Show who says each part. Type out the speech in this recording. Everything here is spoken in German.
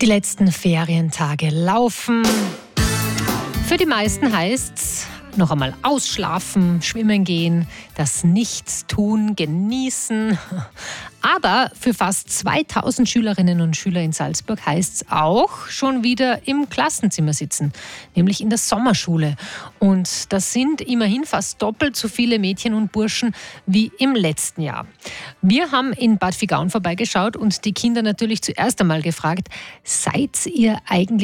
Speaker 1: Die letzten Ferientage laufen. Für die meisten heißt's noch einmal ausschlafen, schwimmen gehen, das Nichtstun genießen. Aber für fast 2000 Schülerinnen und Schüler in Salzburg heißt es auch schon wieder im Klassenzimmer sitzen, nämlich in der Sommerschule. Und das sind immerhin fast doppelt so viele Mädchen und Burschen wie im letzten Jahr. Wir haben in Bad Vigaun vorbeigeschaut und die Kinder natürlich zuerst einmal gefragt, seid ihr eigentlich